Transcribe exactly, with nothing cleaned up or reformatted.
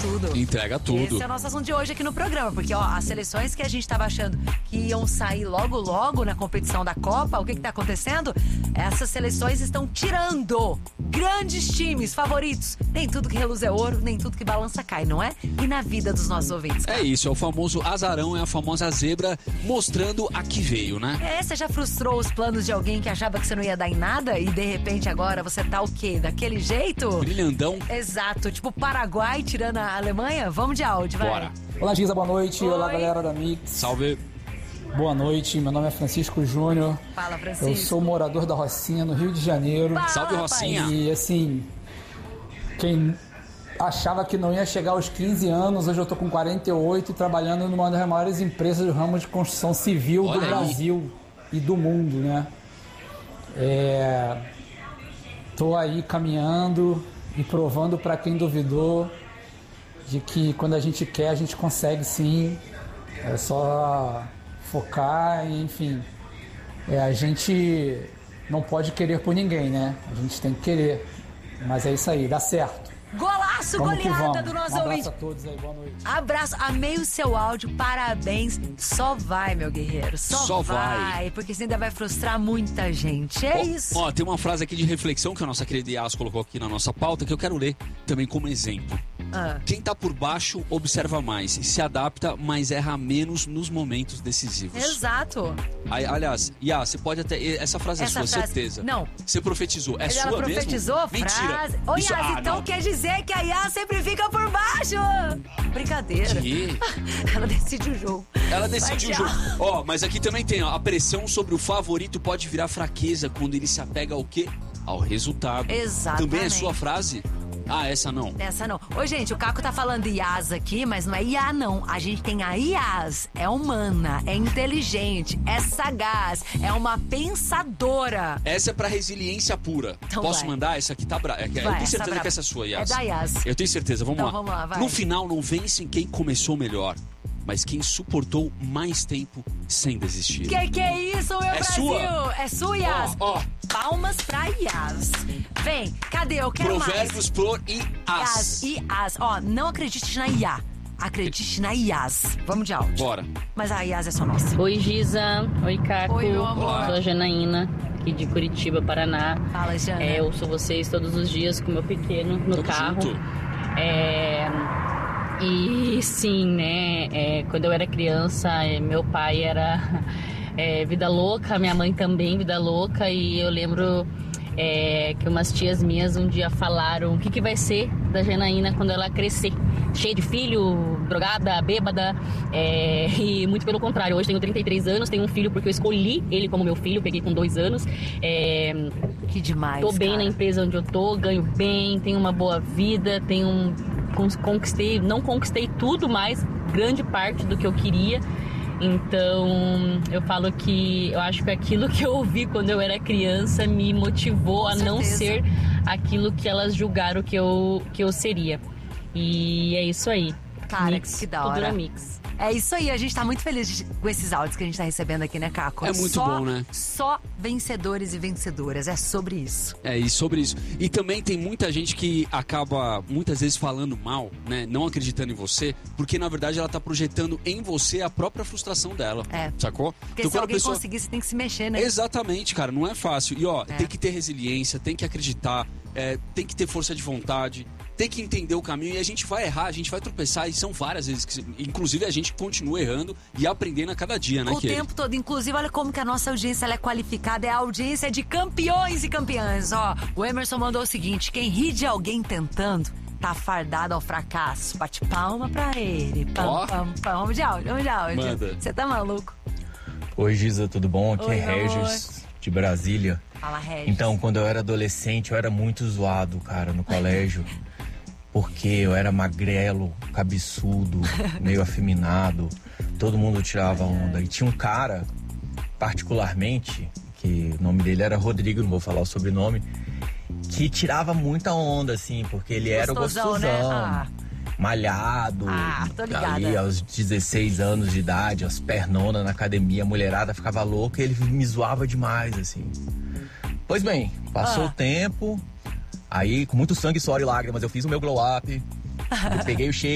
tudo. Entrega tudo. Esse é o nosso assunto de hoje aqui no programa, porque ó, as seleções que a gente tava achando que iam sair logo logo na competição da Copa, o que que tá acontecendo? Essas seleções estão tirando grandes times favoritos. Nem tudo que reluz é ouro, nem tudo que balança cai, não é? E na vida dos nossos ouvintes. É isso, é o famoso azarão, é a famosa zebra mostrando a que veio, né? É, você já frustrou os planos de alguém que achava que você não ia dar em nada e de repente agora você tá o quê? Daquele jeito? Brilhandão. Exato, tipo Paraguai tirando a Alemanha? Vamos de áudio, vai. Bora. Olá, Giza, boa noite. Oi. Olá, galera da Mix. Salve. Boa noite, meu nome é Francisco Júnior. Fala, Francisco. Eu sou morador da Rocinha, no Rio de Janeiro. Fala, Salve, Rocinha. E assim, quem achava que não ia chegar aos quinze anos, hoje eu tô com quarenta e oito e trabalhando numa das maiores empresas do ramo de construção civil Olha do aí. Brasil e do mundo, né? É... Tô aí caminhando e provando para quem duvidou de que quando a gente quer, a gente consegue sim. É só focar e, enfim, é, a gente não pode querer por ninguém, né? A gente tem que querer. Mas é isso aí, dá certo. Golaço, Vamos que goleada vamos. do nosso Um abraço ouvinte. a todos aí, boa noite. Abraço, amei o seu áudio, parabéns. Só vai, meu guerreiro, só, Só vai. vai. Porque você ainda vai frustrar muita gente. É Ó, isso. Ó, tem uma frase aqui de reflexão que a nossa querida Yas colocou aqui na nossa pauta que eu quero ler também como exemplo. Ah. Quem tá por baixo observa mais, se adapta, mas erra menos nos momentos decisivos. Exato. Aí, aliás, Yas, você pode até... Essa frase é Essa sua, frase- certeza. Não. Você profetizou. É Ela sua profetizou mesmo? a Mentira. frase. Ô, Isso- Yas, ah, então não. quer dizer que a Yas sempre fica por baixo? Brincadeira. Que? Ela decide o jogo. Ela decidiu o Vai, jogo. tchau. Ó, mas aqui também tem, ó, a pressão sobre o favorito pode virar fraqueza quando ele se apega ao quê? Ao resultado. Exatamente. Também é sua frase? Ah, essa não. Essa não. Ô, gente, o Caco tá falando Yas aqui, mas não é I A, não. A gente tem a Yas. É humana, é inteligente, é sagaz, é uma pensadora. Essa é pra resiliência pura. Então Posso vai. mandar? Essa aqui tá brava. Eu Vai, tenho essa certeza brava. que essa é sua, Yas. É da Yas. Eu tenho certeza, vamos Então lá. vamos lá, vai. No final, não vence quem começou melhor, mas quem suportou mais tempo sem desistir. Que que é isso, meu É Brasil? sua? É sua, Yas. Ó, ó. Palmas pra Yas. Vem, cadê? Eu quero Provérbios, flor e mais. as. Yas e As. Ó, não acredite na I A. Acredite na Yas. Vamos de áudio. Bora. Mas a Yas é só nossa. Oi, Giza. Oi, Caco. Oi, meu amor. Olá. Sou a Janaína, aqui de Curitiba, Paraná. Fala, Jana. É, eu ouço vocês todos os dias com o meu pequeno no Tamo carro. junto. É, e sim, né? é, quando eu era criança, é, meu pai era é, vida louca, minha mãe também vida louca. E eu lembro é, que umas tias minhas um dia falaram o que, que vai ser da Janaína quando ela crescer. Cheia de filho, drogada, bêbada, é, e muito pelo contrário. Hoje tenho trinta e três anos, tenho um filho porque eu escolhi ele como meu filho, peguei com dois anos. É, Que demais, tô bem cara. na empresa onde eu tô, ganho bem, tenho uma boa vida, tenho um, con- conquistei, não conquistei tudo, mas grande parte do que eu queria. Então, eu falo que eu acho que aquilo que eu ouvi quando eu era criança me motivou Com a não certeza. ser aquilo que elas julgaram que eu, que eu seria. E é isso aí. Cara, Mix, que da tudo hora. na Mix. É isso aí, a gente tá muito feliz de- com esses áudios que a gente tá recebendo aqui, né, Caco? É muito Só- bom, né? Só vencedores e vencedoras, é sobre isso. É, e sobre isso. E também tem muita gente que acaba, muitas vezes, falando mal, né? Não acreditando em você, porque, na verdade, ela tá projetando em você a própria frustração dela. É. Sacou? Porque Então, se quando a alguém pessoa- conseguir, você tem que se mexer, né? Exatamente, cara, não é fácil. E ó, É. tem que ter resiliência, tem que acreditar, é, tem que ter força de vontade, tem que entender o caminho. E a gente vai errar, a gente vai tropeçar, e são várias vezes que, inclusive, a gente continua errando e aprendendo a cada dia, né, O Kelly? tempo todo. Inclusive, olha como que a nossa audiência ela é qualificada. É a audiência de campeões e campeãs. Ó, o Emerson mandou o seguinte: quem ri de alguém tentando tá fardado ao fracasso. Bate palma pra ele. Pam, Ó. pam, pam. Vamos de áudio, vamos de áudio. Manda. Você tá maluco? Oi, Giza, tudo bom? Aqui Oi, é meu Regis, de Brasília. Fala, Regis. Então, quando eu era adolescente, eu era muito zoado, cara, no colégio. Porque eu era magrelo, cabeçudo, meio afeminado. Todo mundo tirava onda. E tinha um cara, particularmente, que o nome dele era Rodrigo, não vou falar o sobrenome, que tirava muita onda, assim, porque ele era o Gostosão, gostosão. né? Ah. Malhado, Ah, tô ligada. ali aos dezesseis anos de idade, as pernonas na academia, a mulherada ficava louca e ele me zoava demais, assim. Pois bem, passou Ah. o tempo, aí com muito sangue, suor e lágrimas eu fiz o meu glow up, eu peguei o shape